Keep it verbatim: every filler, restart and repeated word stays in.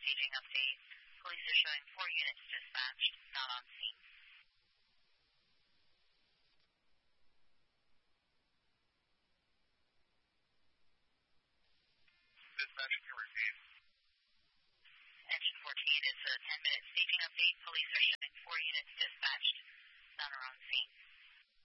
staging update. Police are showing four units dispatched, not on scene. Dispatch can receive. Engine fourteen, it's a ten minute staging update. Police are showing four units dispatched, none are on scene.